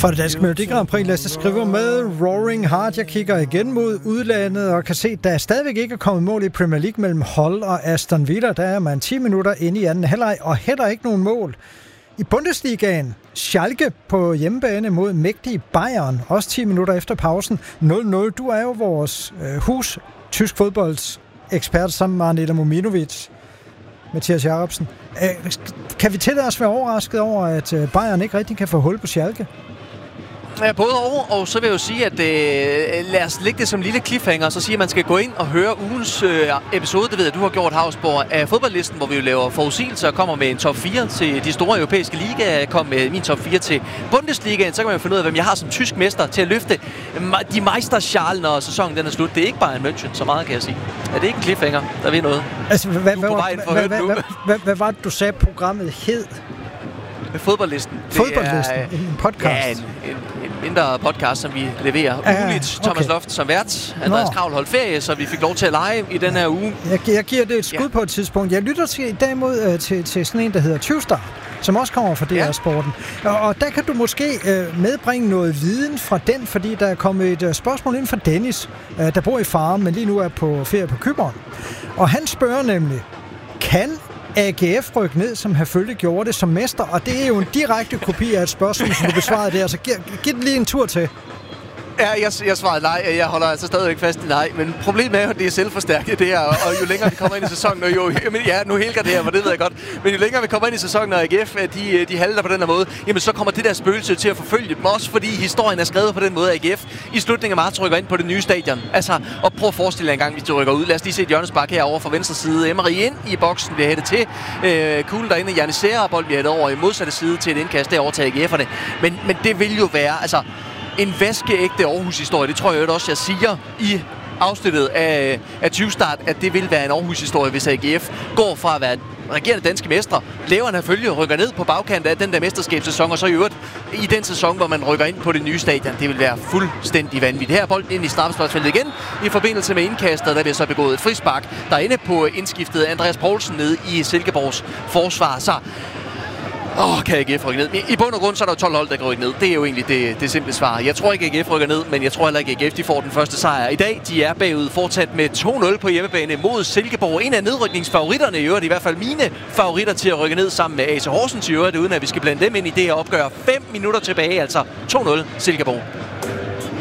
For det danske Melodi Grand Prix, Lasse skriver med Roaring Heart. Jeg kigger igen mod udlandet og kan se, at der stadigvæk ikke er kommet mål i Premier League mellem Hull og Aston Villa. Der er man 10 minutter inde i anden halvleg, og heller ikke nogen mål. I Bundesligaen, Schalke på hjemmebane mod mægtige Bayern, også 10 minutter efter pausen, 0-0. Du er jo vores tysk fodbolds ekspert sammen med Arnela Mominovic, Mathias Jacobsen. Kan vi tillade os være overrasket over, at Bayern ikke rigtig kan få hul på Schalke? Ja, både og så vil jeg jo sige, at lad os lægge det som en lille cliffhanger, så sige, at man skal gå ind og høre ugens episode, det ved jeg, du har gjort, Havsborg, af fodboldlisten, hvor vi jo laver forudsigelser og kommer med en top 4 til de store europæiske ligaer. Jeg kom med min top 4 til Bundesligaen, så kan man jo finde ud af, hvem jeg har som tysk mester til at løfte de Meisterschalen, når sæsonen den er slut. Det er ikke Bayern München, så meget kan jeg sige. Er det ikke en cliffhanger? Der ved noget. Altså, hvad var det, du sagde, programmet hed? Fodboldlisten. Fodboldlisten? En podcast? Ja, en mindre podcast, som vi leverer ugenligt. Okay. Thomas Loft som vært. Andreas Kravl holdt ferie, så vi fik lov til at lege i den her uge. Jeg giver det et skud på et tidspunkt. Jeg lytter til derimod til sådan en, der hedder 20-Start, som også kommer fra DR-sporten. Og der kan du måske medbringe noget viden fra den, fordi der er kommet et spørgsmål ind fra Dennis, der bor i Farum, men lige nu er på ferie på Cypern. Og han spørger nemlig, kan AGF rykke ned, som Herfølge gjorde det som mester? Og det er jo en direkte kopi af et spørgsmål, som du besvarede der, så giv den lige en tur til. Ja, jeg svarede nej. Jeg holder altså stadigvæk fast i nej. Men problemet er jo, at det er selvforstærket det her. Og jo længere vi kommer ind i sæsonen, og nu helger det her, for det ved jeg godt. Men jo længere vi kommer ind i sæsonen, og AGF de halter på den her måde, jamen så kommer det der spøgelse til at forfølge dem. Også fordi historien er skrevet på den måde, at AGF i slutningen af marts rykker ind på det nye stadion. Altså, og prøv at forestille jer en gang, hvis de rykker ud. Lad os lige se et hjørnespark herovre fra venstre side. Emery ind i boksen, bliver hættet til. Kugle derinde, Janisera, bold bliver hættet over i modsatte side til et indkast derovre til AGF'erne. Men det vil jo være, altså, en vaskeægte Aarhus-historie. Det tror jeg også, jeg siger i afsnittet af 20-Start, at det vil være en Aarhus-historie, hvis AGF går fra at være regerende danske mestre, laver en Herfølge, rykker ned på bagkant af den der mesterskabssæson, og så i øvrigt i den sæson, hvor man rykker ind på det nye stadion. Det vil være fuldstændig vanvittigt. Her er bolden ind i straffesparksfeltet igen, i forbindelse med indkastet, der bliver så begået et frispark. Der er inde på indskiftet Andreas Poulsen nede i Silkeborgs forsvar. Så kan AGF rykke ned? I bund og grund så er der 12 hold, der kan rykke ned. Det er jo egentlig det simple svar. Jeg tror ikke, AGF rykker ned, men jeg tror heller ikke, AGF de får den første sejr i dag. De er bagud fortsat med 2-0 på hjemmebane mod Silkeborg. En af nedrykningsfavoritterne i øvrigt, i hvert fald mine favoritter til at rykke ned sammen med AC Horsens i øvrigt, uden at vi skal blande dem ind i det her opgør. 5 minutter tilbage, altså 2-0 Silkeborg.